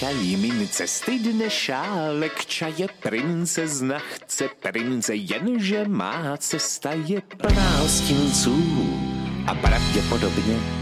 Jimi cesty dne šálek čaje, princezna chce prince, jenže má cesta je plná hostinců a pravděpodobně